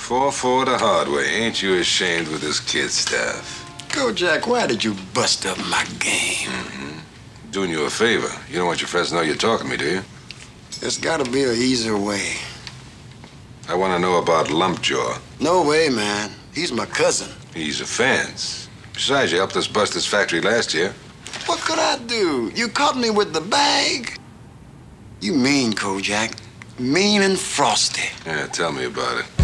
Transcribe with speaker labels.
Speaker 1: 4-4 the hard way. Ain't you ashamed with this kid stuff?
Speaker 2: Kojak, why did you bust up my game?
Speaker 1: Doing you a favor. You don't want your friends to know you're talking to me, do you?
Speaker 2: There's gotta be an easier way.
Speaker 1: I want to know about Lumpjaw.
Speaker 2: No way, man. He's my cousin.
Speaker 1: He's a fence. Besides, you helped us bust this factory last year.
Speaker 2: What could I do? You caught me with the bag? You mean, Kojak. Mean and frosty.
Speaker 1: Yeah, tell me about it.